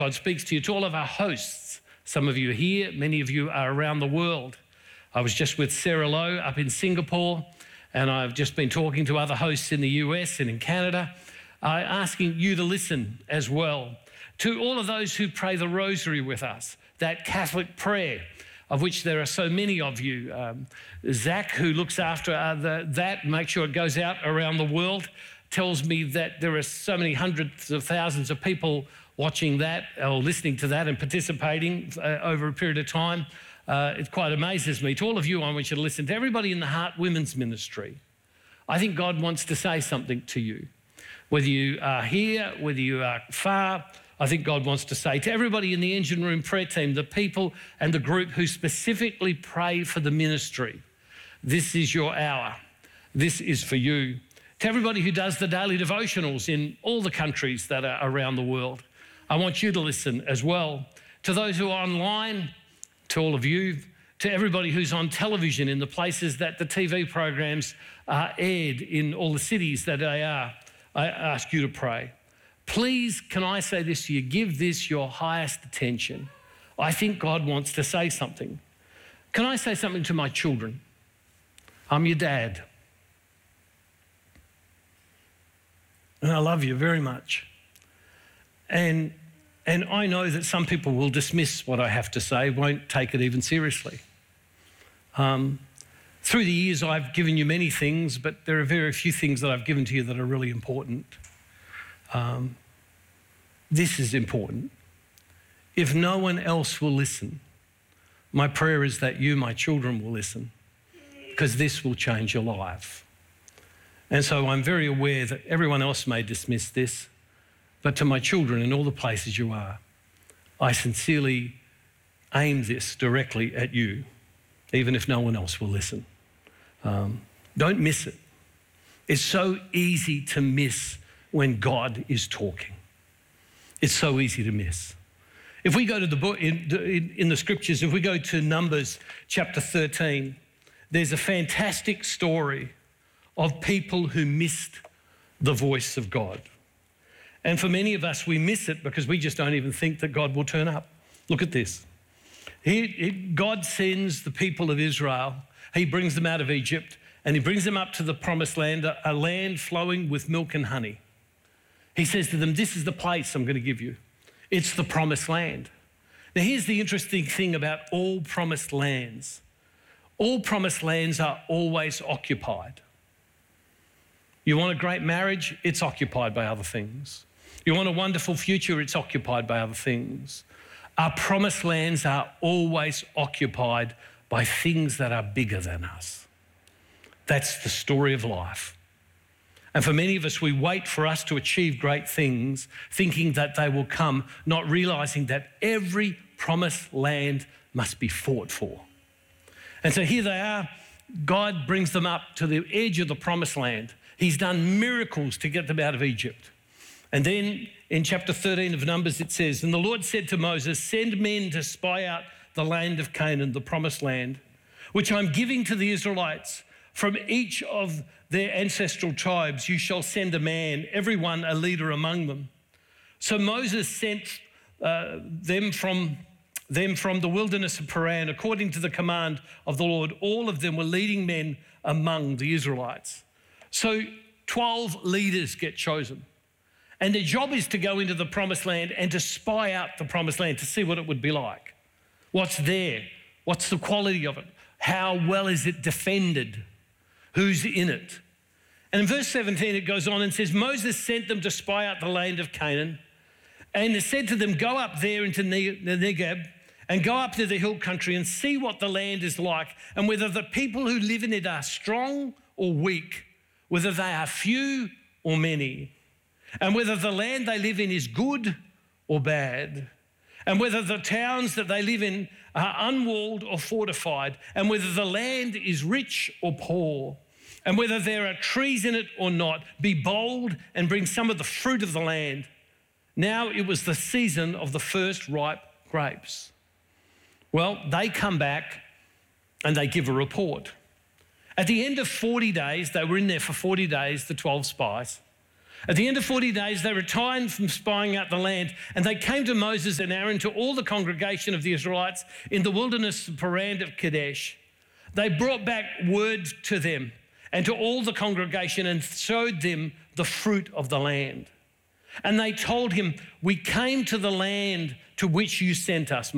God speaks to you, to all of our hosts. Some of you are here, many of you are around the world. I was just with Sarah Lowe up in Singapore, and I've just been talking to other hosts in the US and in Canada, asking you to listen as well. To all of those who pray the rosary with us, that Catholic prayer, of which there are so many of you. Zach, who looks after that, make sure it goes out around the world, tells me that there are so many hundreds of thousands of people watching that or listening to that and participating over a period of time. It quite amazes me. To all of you, I want you to listen. To everybody in the Heart Women's Ministry, I think God wants to say something to you. Whether you are here, whether you are far, I think God wants to say to everybody in the Engine Room prayer team, the people and the group who specifically pray for the ministry, this is your hour. This is for you. To everybody who does the daily devotionals in all the countries that are around the world, I want you to listen as well. To those who are online, to all of you, to everybody who's on television in the places that the TV programs are aired in all the cities that they are, I ask you to pray. Please, can I say this to you? Give this your highest attention. I think God wants to say something. Can I say something to my children? I'm your dad. And I love you very much. And I know that some people will dismiss what I have to say, won't take it even seriously. Through the years, I've given you many things, but there are very few things that I've given to you that are really important. This is important. If no one else will listen, my prayer is that you, my children, will listen, because this will change your life. And so I'm very aware that everyone else may dismiss this, but to my children in all the places you are, I sincerely aim this directly at you, even if no one else will listen. Don't miss it. It's so easy to miss when God is talking. It's so easy to miss. If we go to the book, in the scriptures, if we go to Numbers chapter 13, there's a fantastic story of people who missed the voice of God. And for many of us, we miss it because we just don't even think that God will turn up. Look at this. God sends the people of Israel. He brings them out of Egypt and he brings them up to the promised land, a land flowing with milk and honey. He says to them, this is the place I'm going to give you. It's the promised land. Now, here's the interesting thing about all promised lands. All promised lands are always occupied. You want a great marriage? It's occupied by other things. You want a wonderful future? It's occupied by other things. Our promised lands are always occupied by things that are bigger than us. That's the story of life. And for many of us, we wait for us to achieve great things, thinking that they will come, not realising that every promised land must be fought for. And so here they are. God brings them up to the edge of the promised land. He's done miracles to get them out of Egypt. And then in chapter 13 of Numbers, it says, and the Lord said to Moses, send men to spy out the land of Canaan, the promised land, which I'm giving to the Israelites. From each of their ancestral tribes you shall send a man, everyone a leader among them. So Moses sent them from the wilderness of Paran, according to the command of the Lord. All of them were leading men among the Israelites. So 12 leaders get chosen. And their job is to go into the promised land and to spy out the promised land, to see what it would be like. What's there? What's the quality of it? How well is it defended? Who's in it? And in verse 17, it goes on and says, Moses sent them to spy out the land of Canaan and said to them, go up there into the Negeb and go up to the hill country and see what the land is like and whether the people who live in it are strong or weak, whether they are few or many, and whether the land they live in is good or bad, and whether the towns that they live in are unwalled or fortified, and whether the land is rich or poor, and whether there are trees in it or not. Be bold and bring some of the fruit of the land. Now it was the season of the first ripe grapes. Well, they come back and they give a report. At the end of 40 days, they were in there for 40 days, the 12 spies. At the end of 40 days, they retired from spying out the land, and they came to Moses and Aaron, to all the congregation of the Israelites in the wilderness of Paran of Kadesh. They brought back word to them and to all the congregation and showed them the fruit of the land. And they told him, "We came to the land to which you sent us."